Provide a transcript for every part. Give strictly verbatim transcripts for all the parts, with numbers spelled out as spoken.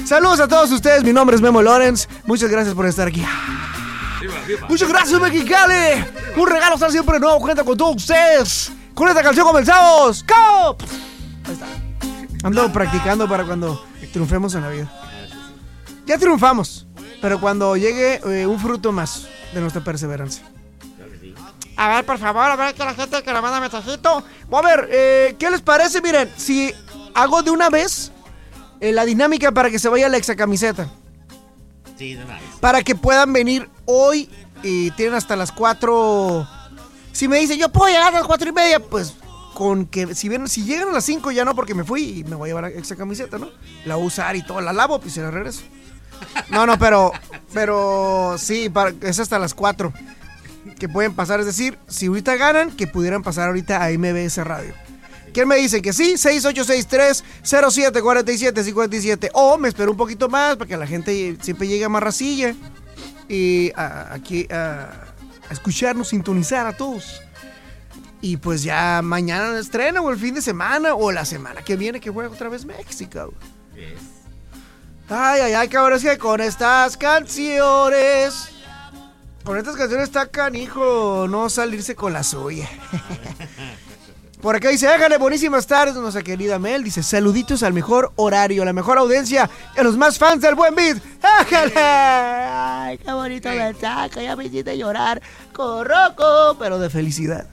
Saludos a todos ustedes, mi nombre es Memo Lorenz. Muchas gracias por estar aquí. Muchas gracias, Mexicali. Un regalo estar siempre nuevo, cuenta con todos ustedes. Con esta canción comenzamos. ¡Go! Ahí está. Ando practicando para cuando triunfemos en la vida. Ya triunfamos, pero cuando llegue eh, un fruto más de nuestra perseverancia. A ver, por favor, a ver que la gente que le manda mensajito. A ver, eh, ¿qué les parece? Miren, si hago de una vez eh, la dinámica para que se vaya la exacamiseta. Sí, de una vez. Para que puedan venir hoy y tienen hasta las cuatro. Si me dicen, yo puedo llegar a las cuatro y media, pues con que si vienen, si llegan a las cinco ya no, porque me fui y me voy a llevar esa camiseta, ¿no? La voy a usar y todo, la lavo, pues se la regreso. No, no, pero, pero sí, para, es hasta las cuatro que pueden pasar, es decir, si ahorita ganan, que pudieran pasar ahorita a M B S Radio. ¿Quién me dice que sí? seis ocho seis tres cero siete cuatro siete cinco siete. O me espero un poquito más para que la gente siempre llegue a más racilla y a, aquí a, a escucharnos, sintonizar a todos. Y pues ya mañana estrena o el fin de semana o la semana que viene que juega otra vez México. Yes. Ay, ay, ay, cabrón, es que con estas canciones, con estas canciones está canijo no salirse con la suya. Por acá dice, hágale buenísimas tardes, nuestra querida Mel. Dice, saluditos al mejor horario, la mejor audiencia, a los más fans del buen beat. ¡Hágale! Ay, qué bonito mensaje, ya me hiciste llorar. Corroco, pero de felicidad.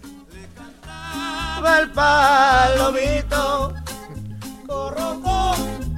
El palomito, corroco,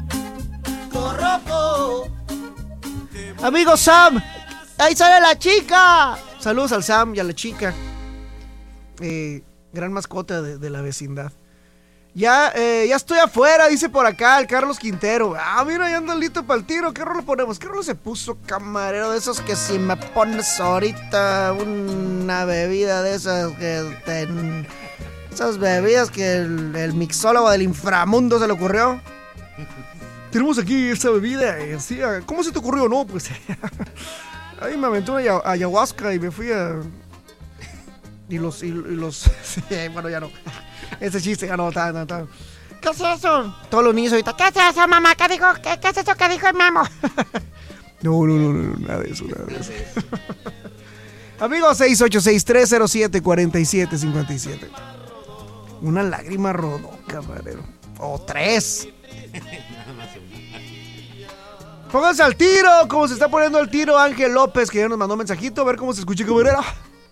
corroco. Amigo Sam, ahí sale la chica. Saludos al Sam y a la chica. Eh... Gran mascota de, de la vecindad. Ya, eh, ya estoy afuera, dice por acá el Carlos Quintero. Ah, mira, ya anda listo para el tiro. ¿Qué rolo ponemos? ¿Qué rolo se puso, camarero? De esos que si me pones ahorita una bebida de esas que ten, esas bebidas que el, el mixólogo del inframundo se le ocurrió. Tenemos aquí esta bebida. Eh, sí, ¿cómo se te ocurrió? No, pues ahí me aventé una ayahuasca y me fui a... Y los, y, y los, sí, bueno, ya no. Ese chiste ya no está, no está. ¿Qué es eso? Todos los niños ahorita, ¿qué es eso, mamá? ¿Qué dijo? ¿Qué, qué es eso que dijo el Memo? No, no, no, no, nada de eso, nada de eso. Amigos, seis ocho seis tres cero siete cuatro siete cinco siete. Una lágrima rodó, camarero. O tres. Pónganse al tiro, como se está poniendo al tiro Ángel López, que ya nos mandó un mensajito, a ver cómo se escucha, camarero.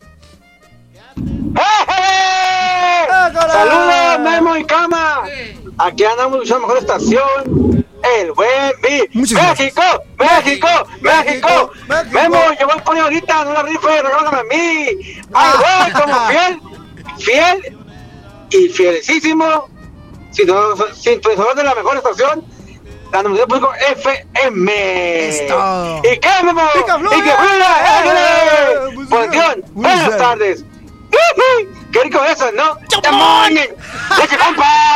¡Saludos, Memo y Cama! Aquí andamos escuchando la mejor estación, el buen beat. ¡México! ¡México! ¡México! Memo, yo voy a poner ahorita en una rifa y regálame a mí. ¡Ay, voy como fiel! ¡Fiel! Y fielicísimo sintonizador de la mejor estación, la número público F M. Esto. ¿Y qué, Memo? ¡Y que fluya! ¡Función! ¡Buenas tardes! ¡Qué rico eso, ¿no? ¡Demonio! ¡Leche con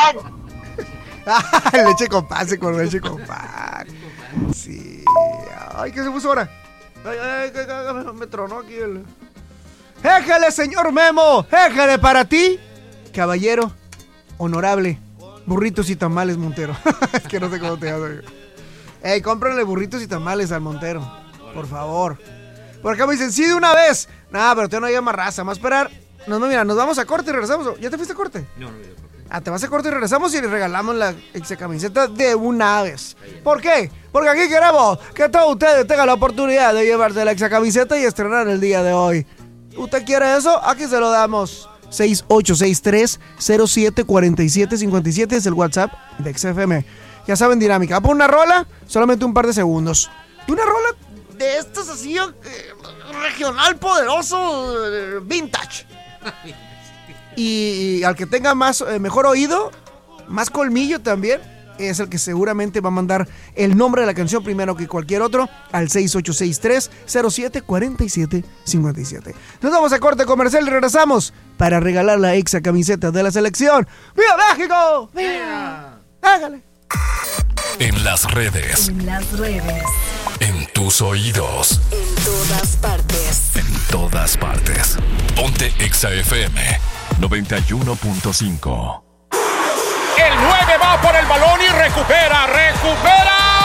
pan! Leche con pan, se con leche con pan. Sí. Ay, ¿qué se puso ahora? Ay, ay, ay, ay, me tronó aquí el... ¡Éjale, señor Memo! ¡Éjale para ti! Caballero, honorable, burritos y tamales Montero. Es que no sé cómo te llamo. Ey, cómprenle burritos y tamales al Montero, por favor. Por acá me dicen, sí, de una vez. Nah, pero te no hay más raza, más esperar. No, no, mira, nos vamos a corte y regresamos. ¿Ya te fuiste a corte? No, no, no. Ah, te vas a corte y regresamos y le regalamos la ex camiseta de una vez. ¿Por qué? Porque aquí queremos que todos ustedes tengan la oportunidad de llevarse la ex camiseta y estrenar el día de hoy. ¿Usted quiere eso? Aquí se lo damos. seis ocho seis tres cero siete cuatro siete cinco siete es el WhatsApp de X F M. Ya saben, dinámica. ¿Va por una rola? Solamente un par de segundos. Y una rola de estas así, eh, regional poderoso, eh, vintage. Y, y al que tenga más eh, mejor oído, más colmillo también, es el que seguramente va a mandar el nombre de la canción primero que cualquier otro al seis ocho seis tres cero siete cuatro siete cinco siete. Nos vamos a corte comercial y regresamos para regalar la exa camiseta de la selección. ¡Viva México! ¡Viva! ¡Hágale! En las redes. En las redes. En tus oídos. En todas partes. En todas partes. Ponte Exa F M noventa y uno punto cinco. El nueve va por el balón y recupera, recupera.